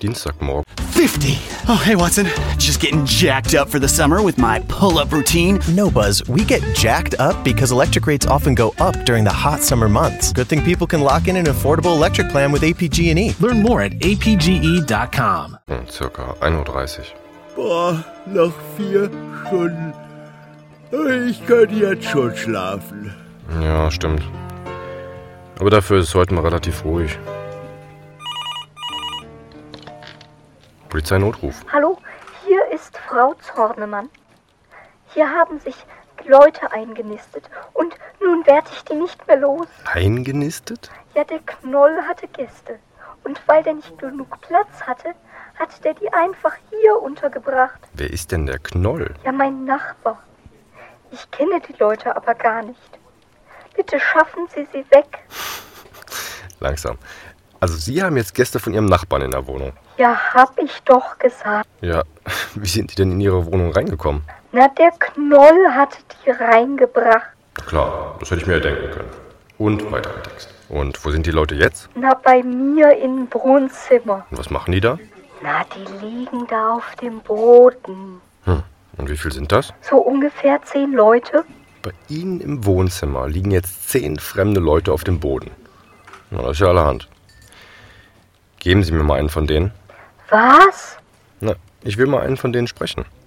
Dienstagmorgen. 50! Oh, hey, Watson. Just getting jacked up for the summer with my pull-up routine. No, Buzz. We get jacked up because electric rates often go up during the hot summer months. Good thing people can lock in an affordable electric plan with APG&E. Learn more at apge.com. Circa 1:30 Uhr. Boah, noch 4 Stunden. Ich könnte jetzt schon schlafen. Ja, stimmt. Aber dafür ist es heute mal relativ ruhig. Polizeinotruf. Hallo, hier ist Frau Zornemann. Hier haben sich Leute eingenistet und nun werde ich die nicht mehr los. Eingenistet? Ja, der Knoll hatte Gäste. Und weil der nicht genug Platz hatte, hat der die einfach hier untergebracht. Wer ist denn der Knoll? Ja, mein Nachbar. Ich kenne die Leute aber gar nicht. Bitte schaffen Sie sie weg. Langsam. Also Sie haben jetzt Gäste von Ihrem Nachbarn in der Wohnung. Ja, hab ich doch gesagt. Ja, wie sind die denn in Ihre Wohnung reingekommen? Na, der Knoll hat die reingebracht. Klar, das hätte ich mir ja denken können. Und weiterer Text. Und wo sind die Leute jetzt? Na, bei mir im Wohnzimmer. Und was machen die da? Na, die liegen da auf dem Boden. Und wie viel sind das? So ungefähr 10 Leute. Bei Ihnen im Wohnzimmer liegen jetzt 10 fremde Leute auf dem Boden. Na, das ist ja allerhand. Geben Sie mir mal einen von denen. Was? Na, ich will mal einen von denen sprechen.